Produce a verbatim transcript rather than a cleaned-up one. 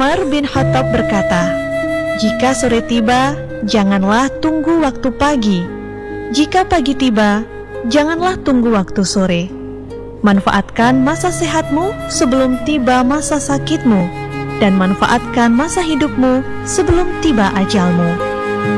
Umar bin Khattab berkata, "Jika sore tiba, janganlah tunggu waktu pagi. Jika pagi tiba, janganlah tunggu waktu sore. Manfaatkan masa sehatmu sebelum tiba masa sakitmu, dan manfaatkan masa hidupmu sebelum tiba ajalmu."